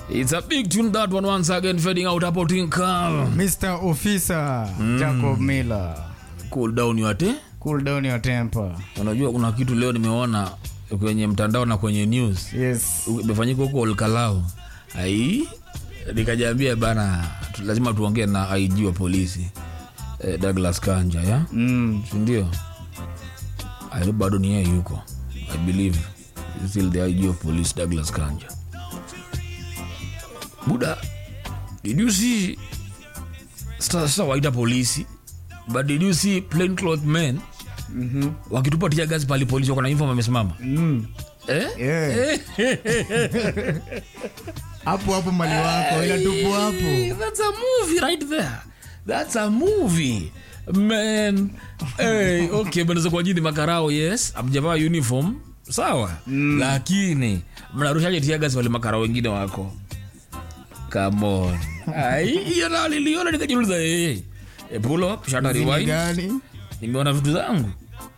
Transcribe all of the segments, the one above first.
It's a big tune, that one, once again fading out hapo Tinka. Mr. Officer Jacob Miller. Cool down your temper. Unajua kuna kitu leo nimeona kwenye mtandao na kwenye news. Yes. Imefanyika huko Olkalao. Nikajiambia bana lazima tuongee na IG wa polisi. Douglas Kanja, ya? Ndio. Bado ni yeye yuko. I believe he's still the IG of police, Douglas Kanja. Buda, did you see white police? But did you see plainclothes men? Wakitupa tia gas pale polisi wako na uniform wamesimama. Yeah. Hapo mali wako ila tupo hapo. That's a movie right there. That's a movie. Man. Hey, okay, bado kwa jini makarao, yes. Amjavaa uniform. Sawa. Lakini mnarushaje tia gas wale makarao wengine wako? Come on. Hiyo na niliona nikajiuliza pull up, shut rewind. Nimeona vitu zangu.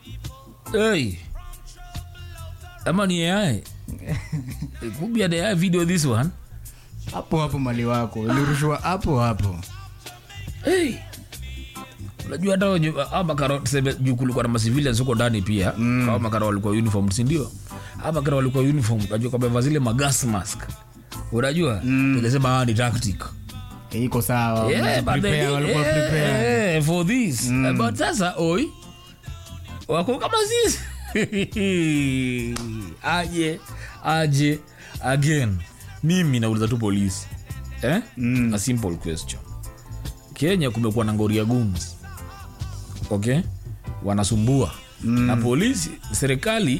Ama ni AI. Kubia the AI video this one. Hapo mali wako ilirushwa hapo. Unajua hata makaro tuseme kulikuwa na civilians huko ndani pia. Kama makaro walikuwa uniform, si ndio? Makaro walikuwa uniform, unajua kama zile gas mask. Unajua? Tungesema ni tactic. Iko sawa. Yeah, but they walikuwa prepare for this. But sasa wako kama sisi. Aje again. Mimi nauliza tu polisi. A simple question. Kenya kumekuwa na ngori ya guns. Okay? Wanasumbua. Na polisi, serikali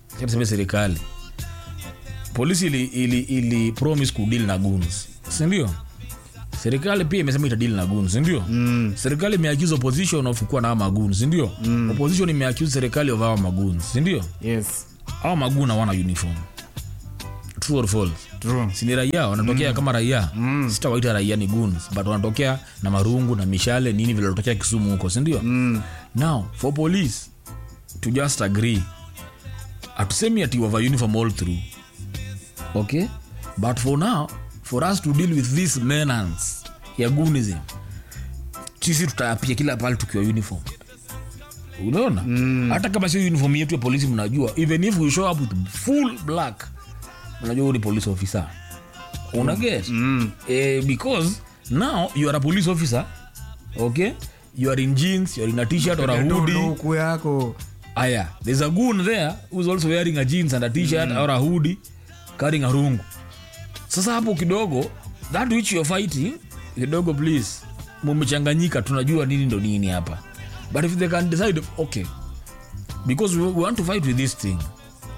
polisi ili promise kudeal na guns. Si ndio? Serikali pia imesema ita deal na guns, ndio? Serikali imeaccuse opposition of kuwa na maguns, ndio? Opposition imeaccuse serikali of our maguns, ndio? Yes. Hao maguna wana uniform. True or false? True. Si ni raia wanatokea kama raia. Sitawaita raia ni guns, but wanatokea na marungu na mishale nini vile wanatokea Kisumu huko, si ndio? Now, for police to just agree. Atusemi ati wa uniform all through. Okay? But for now, for us to deal with this menace ya gunism, sisi tutapia kila pale tukiwa uniform. Unaona? Hata kama sio uniform yetu ya polisi mnajua, even if we show up with full black, mnajua ni police officer. Una get? Because now you are a police officer. Okay? You are in jeans, you are in a t-shirt or a hoodie. Aya, there's a goon there who's also wearing a jeans and a t-shirt or a hoodie, carrying a rungu. Sasa hapo kidogo, that which you're fighting, kidogo please, mumechanganyika, tunajua nini ndo nini hapa. But if they can decide, okay, because we want to fight with this thing.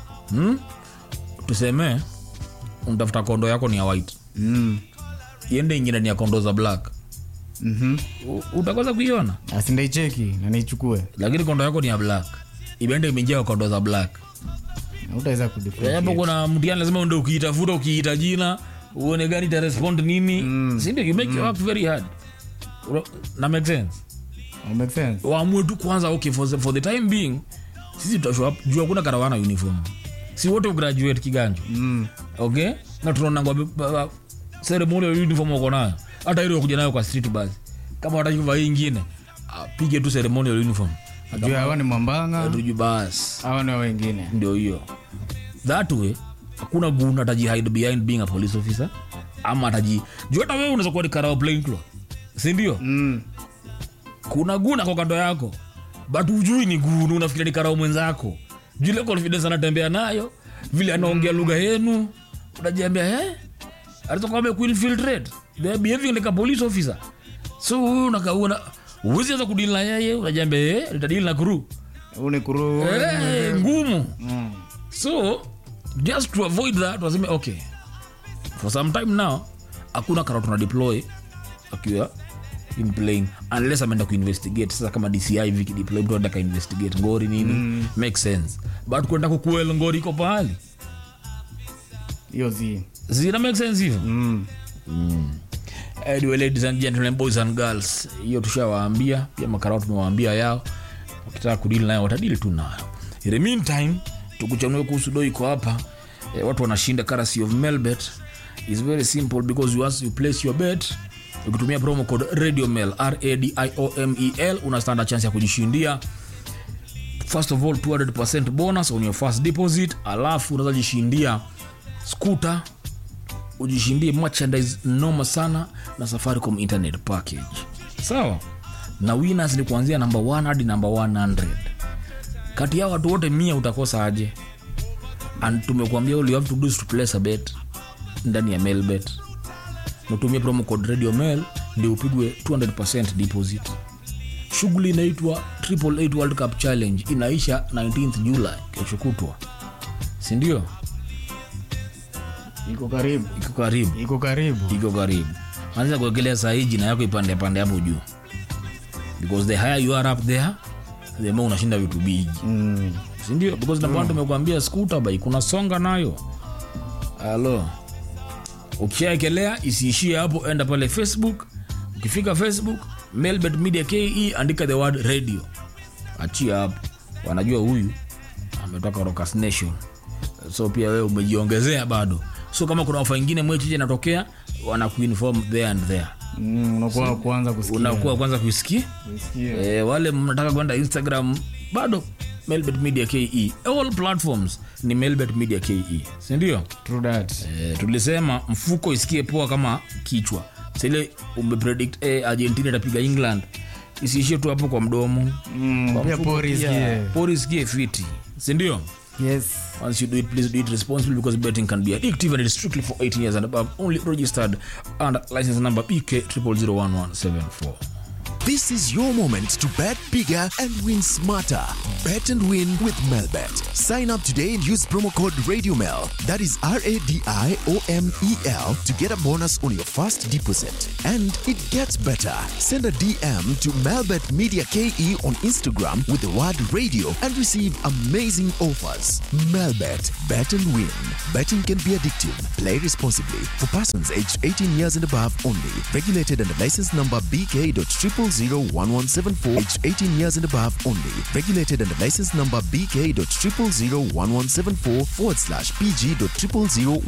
Tuseme, unatafuta kondo yako ni ya white. Yende ingine ni ya kondo za black. Utakosa kuiona? Asindaicheki na nichukue. Lakini kondo yako ni ya black. Ibende imejaa kondo za black. Utaweza kudifferentiate. Hapo kuna mtiani lazima ndio ukiitafuta ukiita jina, uone gani ita respond nini. Si ndio you make your work very hard. Na make sense? Make sense. Waamue tu kwanza, okay, for the time being sisi tutashow up jua kuna karawana uniform. Si wote graduate kiganjo. Okay? Na tunaona ngwa ceremonial uniform wako nayo. Hata ile kuja nayo kwa street bus. Kama watajua hii nyingine, apige tu ceremonial uniform. Jua hawa ni mambanga. Tuju bus. Hawa ni wengine. Ndio hiyo. That way, hakuna guna hide behind being a police officer. Ama jua hata wewe unaweza kuwa ni karao plainclothes. Si ndio? Kuna guna kwa kando yako. But hujui ni guna, unafikiria ni karao mwenzako. Jule confidence anatembea nayo, vile anaongea lugha yenu, unajiambia anataka kama infiltrate. They are behaving like a police officer. So unakaona uwezi hata kudeal na yeye, unajiambia nitadeal na crew. Une crew. Ngumu. So just to avoid that, waseme okay, for some time now hakuna karao tuna deploy akiwa in plane unless ameenda kuinvestigate. Sasa kama DCI hivi deploy mtu anataka investigate ngori nini, make sense. But kwenda kukuel ngori iko pahali hiyo zina make sense hivyo. Anyway, ladies and gentlemen, boys and girls, hiyo tushawaambia, pia makarao tumewaambia yao. Ukitaka kudeal nayo watadili tu nayo. In the meantime, tukuchanue kuhusu doi iko hapa. Watu wanashinda currency of Melbet. is very simple because once you place your bet ukitumia promo code RADIOMEL RADIOMEL una standard chance ya kujishindia first of all 200% bonus on your first deposit, alafu unaweza jishindia scooter, ujishindie merchandise noma sana na Safaricom internet package. Sawa? Na winners ni kuanzia number 1 hadi number 100. Kati ya watu wote 100 utakosa aje? And tumekuambia all you have to do is to place a bet ndani ya Melbet. Natumia promo code RADIOMEL ndio upigwe 200% deposit. Shughuli inaitwa 888 World Cup Challenge, inaisha 19th July kesho kutwa. Si ndio? Iko karibu. Anza kuwekelea sahihi na yako ipande hapo juu. Because the higher you are up there, the more unashinda vitu big. Si ndio? Because na bwana tumekuambia scooter bike kuna songa nayo. Hello. Ukiekelea isiishie hapo, enda pale Facebook. Ukifika Facebook, Melbet Media KE, andika the word radio. Achia hapo. Wanajua huyu ametoka Rockers Nation. So pia wewe umejiongezea bado. So kama kuna ofa nyingine mwechi inatokea, wanakuinform there and there. Unakuwa kwanza kusikia. Wale mnataka kwenda Instagram bado Melbet Media KE. All platforms ni Melbet Media KE. Si ndio? True that. Tulisema mfuko isikie poa kama kichwa. Sile umepredict Argentina itapiga England. Isiishie tu hapo kwa mdomo. Pia pori isikie fiti. Si ndio? Yes. Once you do it, please do it responsibly because betting can be addictive and it is strictly for 18 years and above. Only registered under license number BK 0001174. This is your moment to bet bigger and win smarter. Bet and win with Melbet. Sign up today and use promo code RADIOMEL. That is RADIOMEL to get a bonus on your first deposit. And it gets better. Send a DM to Melbet Media KE on Instagram with the word radio and receive amazing offers. Melbet. Bet and win. Betting can be addictive. Play responsibly. For persons aged 18 years and above only. Regulated under license number BK.0001174. Aged 18 years and above only. Regulated under license number BK.0001174/PG.000